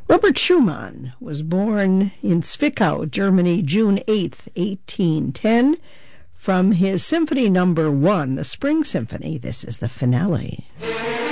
Robert Schumann was born in Zwickau, Germany, June 8th, 1810. From his Symphony No. 1, the Spring Symphony, this is the finale.